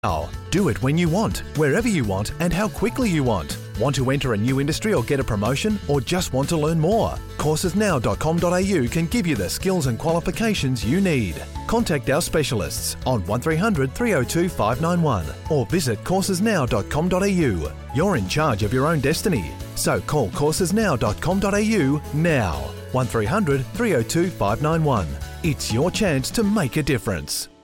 Do it when you want, wherever you want, and how quickly you want. Want to enter a new industry or get a promotion, or just want to learn more? Coursesnow.com.au can give you the skills and qualifications you need. Contact our specialists on 1300 302 591 or visit coursesnow.com.au. You're in charge of your own destiny. So call coursesnow.com.au now. 1300 302 591. It's your chance to make a difference.